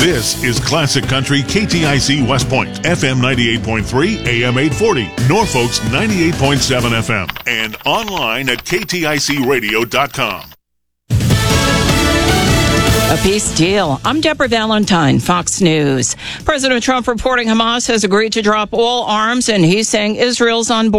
This is Classic Country KTIC West Point, FM 98.3, AM 840, Norfolk's 98.7 FM, and online at kticradio.com. A peace deal. I'm Deborah Valentine, Fox News. President Trump reporting Hamas has agreed to drop all arms, and he's saying Israel's on board.